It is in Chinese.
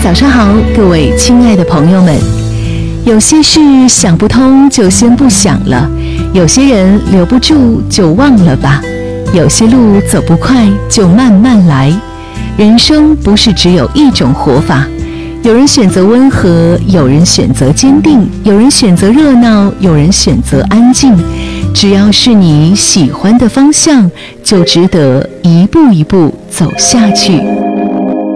早上好，各位亲爱的朋友们。有些事想不通就先不想了，有些人留不住就忘了吧，有些路走不快就慢慢来。人生不是只有一种活法，有人选择温和，有人选择坚定，有人选择热闹，有人选择安静。只要是你喜欢的方向，就值得一步一步走下去。